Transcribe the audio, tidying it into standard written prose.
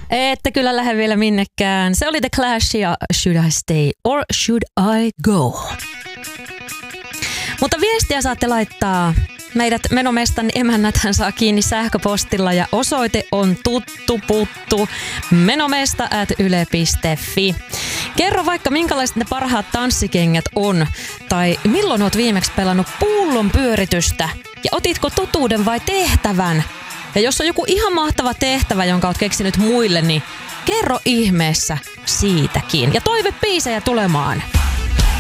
Ette kyllä lähde vielä minnekään. Se oli The Clash ja Should I Stay or Should I Go? Mutta viestiä saatte laittaa. Meidät Menomestan emännäthän saa kiinni sähköpostilla ja osoite on tuttu menomesta@yle.fi. Kerro vaikka minkälaiset ne parhaat tanssikengät on tai milloin oot viimeksi pelannut pullon pyöritystä ja otitko totuuden vai tehtävän? Ja jos on joku ihan mahtava tehtävä, jonka oot keksinyt muille, niin kerro ihmeessä siitäkin. Ja toivebiisejä tulemaan.